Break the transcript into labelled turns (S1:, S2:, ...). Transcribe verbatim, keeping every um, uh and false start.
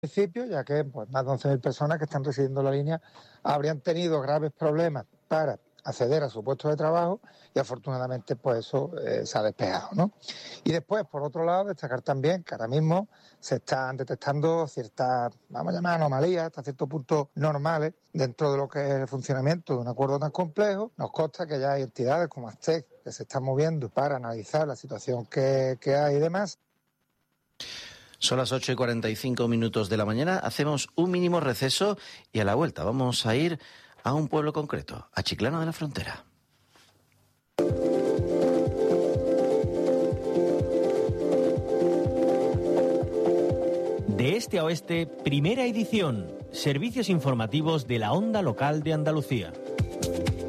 S1: principio, ya que pues, más de once mil personas que están residiendo en la línea habrían tenido graves problemas para acceder a su puesto de trabajo y afortunadamente pues eso eh, se ha despejado, ¿no? Y después, por otro lado, destacar también que ahora mismo se están detectando ciertas, vamos a llamar anomalías, hasta cierto punto normales, dentro de lo que es el funcionamiento de un acuerdo tan complejo. Nos consta que ya hay entidades como Aztec que se están moviendo para analizar la situación que, que hay y demás.
S2: Son las ocho y cuarenta y cinco minutos de la mañana, hacemos un mínimo receso y a la vuelta vamos a ir a un pueblo concreto, a Chiclana de la Frontera.
S3: De este a oeste, primera edición. Servicios informativos de la onda local de Andalucía.